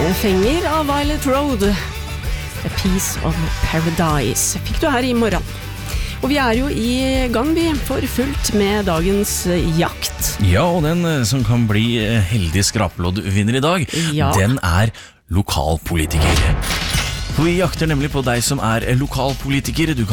Fenger av Violet Road, A Piece of Paradise, fikk du her i morgen. Og vi jo i gang for fullt med dagens jakt. Ja, og den som kan bli heldig skrapelodd-vinner i dag, Ja. den lokalpolitiker. For vi jakter nemlig på deg som lokalpolitiker. Du kan